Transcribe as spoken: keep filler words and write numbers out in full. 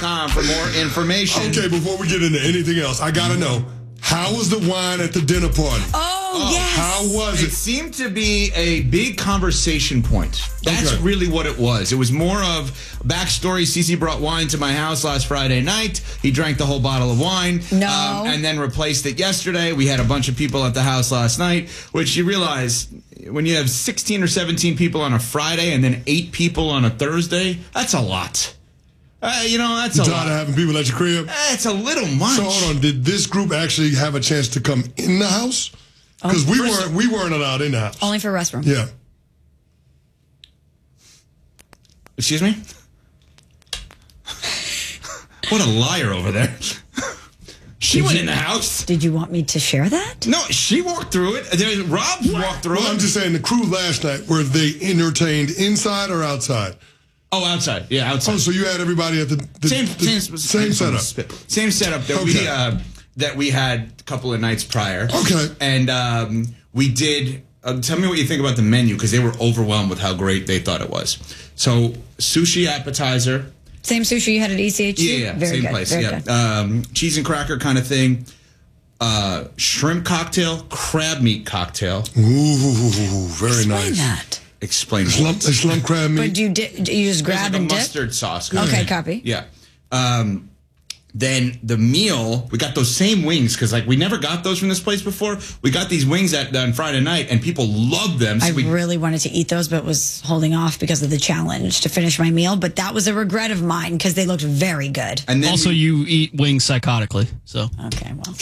com for more information. Okay, before we get into anything else, I got to know, how was the wine at the dinner party? Oh, Oh, yes. How was It it? seemed to be a big conversation point. That's Okay. really what it was. It was more of backstory. Cece brought wine to my house last Friday night. He drank the whole bottle of wine. No. Um, and then replaced it yesterday. We had a bunch of people at the house last night, which you realize when you have sixteen or seventeen people on a Friday and then eight people on a Thursday, that's a lot. Uh, you know, that's You a tired lot. of having people at your crib? That's a little much. So hold on, did this group actually have a chance to come in the house? Because we first- weren't we weren't allowed in the house. Only for restroom. Yeah. Excuse me? What a liar over there. She Did went you- in the house. Did you want me to share that? No, she walked through it. There- Rob walked through Well, I'm it. just saying, the crew last night, were they entertained inside or outside? Oh, outside. Yeah, outside. Oh, so you had everybody at the, the same, the same, same setup. Same setup that Okay. we uh, that we had a couple of nights prior. Okay. And um, we did. Uh, tell me what you think about the menu, because they were overwhelmed with how great they thought it was. So sushi appetizer. Same sushi you had at E C H C? Yeah, yeah, Very same good. place. Very yeah, good. um, cheese and cracker kind of thing. Uh, shrimp cocktail, crab meat cocktail. Ooh, very Explain nice. that. Explain Slump, what? slump crab meat. But you did, you just It's grab like and a dip? mustard sauce. Okay, copy. Yeah. Um, then the meal, we got those same wings, because like we never got those from this place before. We got these wings at on Friday night, and people loved them. So I we, really wanted to eat those, but was holding off because of the challenge to finish my meal. But that was a regret of mine because they looked very good. and then Also, we- you eat wings psychotically, so. Okay, well.